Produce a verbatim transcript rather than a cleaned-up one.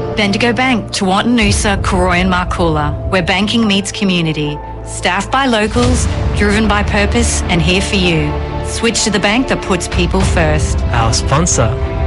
Bendigo Bank, Tewantin Noosa, Koroi and Marcoola, where banking meets community. Staffed by locals, driven by purpose and here for you. Switch to the bank that puts people first. Our sponsor,